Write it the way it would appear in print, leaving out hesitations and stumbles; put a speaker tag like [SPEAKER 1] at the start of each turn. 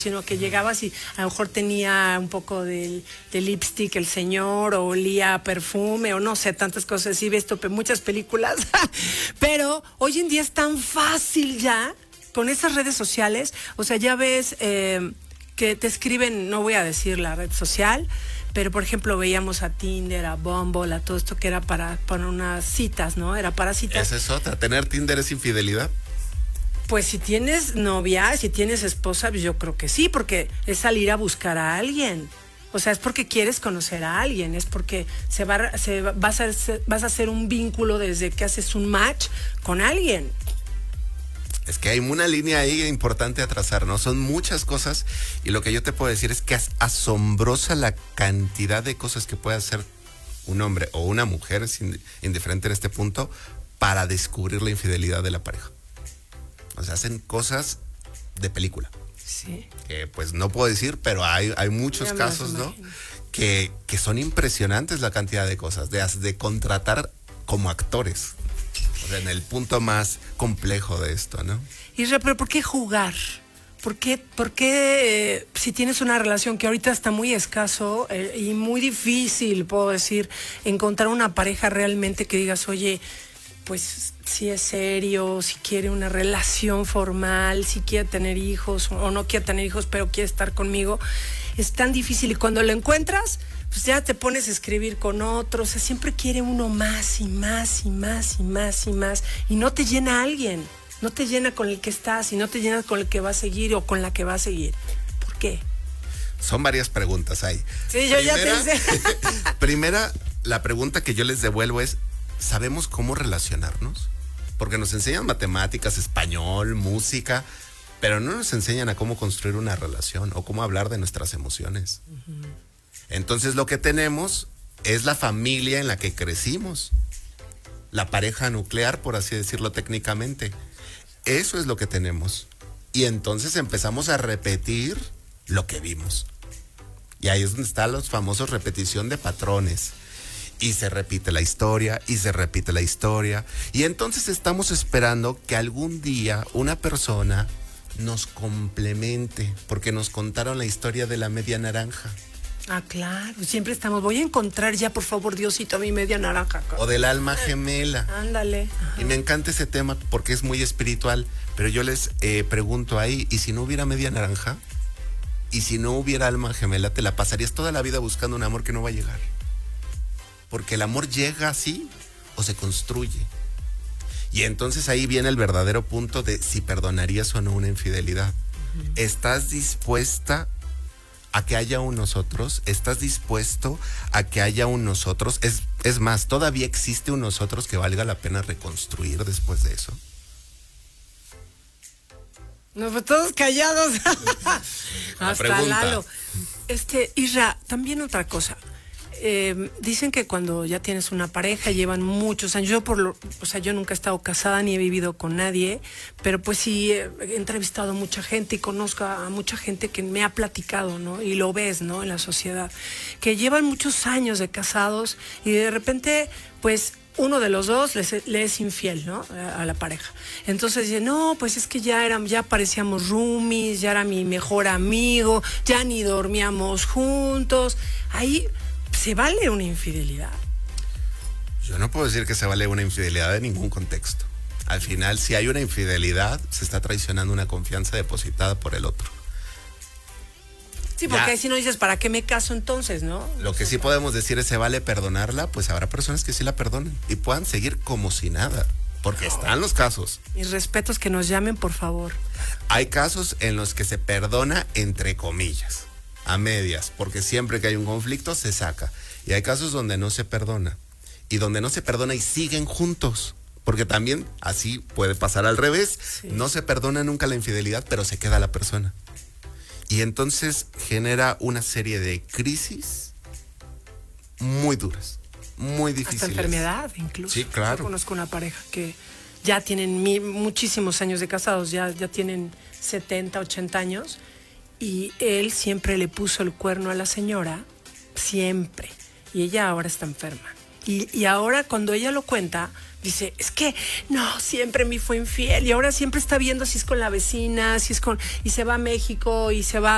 [SPEAKER 1] sino que llegabas y a lo mejor tenía un poco de lipstick el señor, o olía a perfume, o no sé, tantas cosas. Sí, ves muchas películas, pero hoy en día es tan fácil ya, con esas redes sociales, o sea, ya ves que te escriben, no voy a decir la red social, pero por ejemplo veíamos a Tinder, a Bumble, a todo esto que era para unas citas, ¿no? Era para citas.
[SPEAKER 2] Esa es otra, ¿tener Tinder es infidelidad?
[SPEAKER 1] Pues si tienes novia, si tienes esposa, pues yo creo que sí, porque es salir a buscar a alguien. O sea, es porque quieres conocer a alguien, es porque vas a hacer un vínculo desde que haces un match con alguien.
[SPEAKER 2] Es que hay una línea ahí importante a trazar, ¿no? Son muchas cosas, y lo que yo te puedo decir es que es asombrosa la cantidad de cosas que puede hacer un hombre o una mujer, indiferente en este punto, para descubrir la infidelidad de la pareja. O sea, hacen cosas de película.
[SPEAKER 1] Sí.
[SPEAKER 2] Que pues no puedo decir, pero hay muchos casos, ¿no? Que son impresionantes la cantidad de cosas, de contratar como actores. O sea, en el punto más complejo de esto, ¿no?
[SPEAKER 1] Pero ¿por qué jugar? ¿Por qué si tienes una relación que ahorita está muy escaso y muy difícil, puedo decir, encontrar una pareja realmente que digas, oye, pues si es serio, si quiere una relación formal, si quiere tener hijos o no quiere tener hijos, pero quiere estar conmigo, es tan difícil, y cuando lo encuentras, pues ya te pones a escribir con otros, o sea, siempre quiere uno más y más y más y más y más, y no te llena alguien, no te llena con el que estás y no te llena con el que va a seguir o con la que va a seguir. ¿Por qué?
[SPEAKER 2] Son varias preguntas ahí.
[SPEAKER 1] Sí, yo ya te hice.
[SPEAKER 2] Primera, la pregunta que yo les devuelvo es, ¿sabemos cómo relacionarnos? Porque nos enseñan matemáticas, español, música, pero no nos enseñan a cómo construir una relación o cómo hablar de nuestras emociones. Uh-huh. Entonces lo que tenemos es la familia en la que crecimos, la pareja nuclear, por así decirlo técnicamente. Eso es lo que tenemos. Y entonces empezamos a repetir lo que vimos. Y ahí es donde está los famosos repetición de patrones. Y se repite la historia, y se repite la historia. Y entonces estamos esperando que algún día una persona nos complemente, porque nos contaron la historia de la media naranja.
[SPEAKER 1] Ah, claro, siempre estamos, voy a encontrar ya, por favor, Diosito, a mi media naranja.
[SPEAKER 2] O del alma gemela.
[SPEAKER 1] Ándale.
[SPEAKER 2] Y me encanta ese tema porque es muy espiritual, pero yo les pregunto ahí, ¿y si no hubiera media naranja? ¿Y si no hubiera alma gemela? ¿Te la pasarías toda la vida buscando un amor que no va a llegar? Porque el amor llega así o se construye. Y entonces ahí viene el verdadero punto de si perdonarías o no una infidelidad. Uh-huh. ¿Estás dispuesta a que haya un nosotros? ¿Estás dispuesto a que haya un nosotros? Es más, ¿todavía existe un nosotros que valga la pena reconstruir después de eso?
[SPEAKER 1] No, pues todos callados. Hasta
[SPEAKER 2] pregunta.
[SPEAKER 1] Lalo. Isra, también otra cosa. Dicen que cuando ya tienes una pareja, llevan muchos años. Yo nunca he estado casada ni he vivido con nadie, pero pues sí he entrevistado a mucha gente y conozco a mucha gente que me ha platicado, ¿no? Y lo ves, ¿no? En la sociedad, que llevan muchos años de casados y de repente, pues uno de los dos le es infiel, ¿no? A la pareja. Entonces dice, no, pues es que ya parecíamos roomies, ya era mi mejor amigo, ya ni dormíamos juntos. Ahí ¿se vale una infidelidad?
[SPEAKER 2] Yo no puedo decir que se vale una infidelidad en ningún contexto. Al final, si hay una infidelidad, se está traicionando una confianza depositada por el otro.
[SPEAKER 1] Sí, porque si no dices, ¿para qué me caso entonces, no?
[SPEAKER 2] Lo que sí podemos decir es, ¿se vale perdonarla? Pues habrá personas que sí la perdonen y puedan seguir como si nada, porque están los casos.
[SPEAKER 1] Mis respetos, que nos llamen, por favor.
[SPEAKER 2] Hay casos en los que se perdona entre comillas, a medias, porque siempre que hay un conflicto se saca. Y hay casos donde no se perdona. Y donde no se perdona y siguen juntos. Porque también así puede pasar al revés. Sí. No se perdona nunca la infidelidad, pero se queda la persona. Y entonces genera una serie de crisis muy duras, muy difíciles.
[SPEAKER 1] Hasta enfermedad incluso.
[SPEAKER 2] Sí, claro.
[SPEAKER 1] Yo conozco una pareja que ya tienen muchísimos años de casados, ya tienen 70, 80 años. Y él siempre le puso el cuerno a la señora, siempre. Y ella ahora está enferma. Y ahora cuando ella lo cuenta, dice, es que no, siempre me fue infiel. Y ahora siempre está viendo si es con la vecina, si es con... Y se va a México y se va